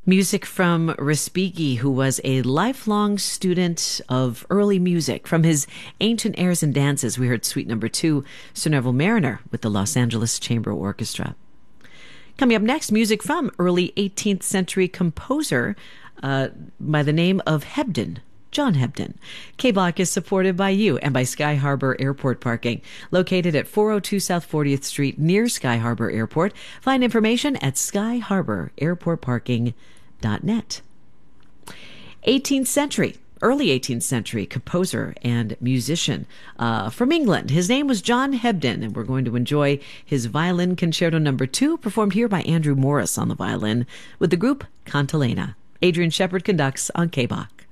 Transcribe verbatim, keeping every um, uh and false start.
Music from Respighi, who was a lifelong student of early music. From his Ancient Airs and Dances, we heard Suite Number Two, Sir Neville Mariner with the Los Angeles Chamber Orchestra. Coming up next, music from early eighteenth century composer uh, by the name of Hebden, John Hebden. K-Block is supported by you and by Sky Harbor Airport Parking, located at four oh two South fortieth Street near Sky Harbor Airport. Find information at sky harbor airport parking dot net. eighteenth century, early eighteenth century composer and musician uh, from England. His name was John Hebden, and we're going to enjoy his Violin Concerto Number Two, performed here by Andrew Morris on the violin with the group Cantilena. Adrian Shepard conducts on K-Block.